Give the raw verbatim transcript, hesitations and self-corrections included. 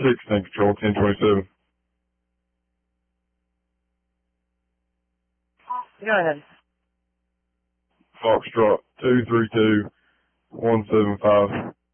six, tank control, ten twenty-seven. Go ahead. Foxtrot, two three two, one seven five.